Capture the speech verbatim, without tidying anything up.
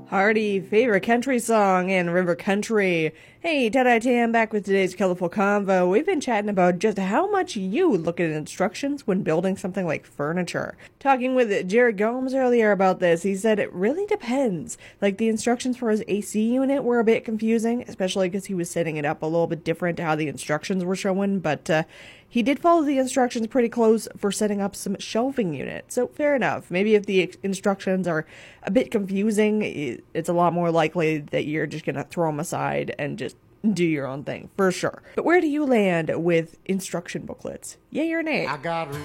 Hardy, favorite country song in River Country. Hey, Ted Tam back with today's colorful convo. We've been chatting about just how much you look at instructions when building something like furniture. Talking with Jared Gomes earlier about this, he said it really depends. Like the instructions for his A C unit were a bit confusing, especially because he was setting it up a little bit different to how the instructions were showing, but uh, he did follow the instructions pretty close for setting up some shelving units, so fair enough. Maybe if the instructions are a bit confusing, it's a lot more likely that you're just going to throw them aside and just do your own thing, for sure. But where do you land with instruction booklets? Yay or nay? I got